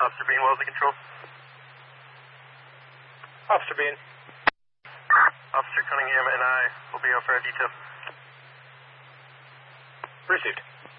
Officer Bean, Wellesley Control. Officer Bean. Officer Cunningham and I will be out for our detail. Received.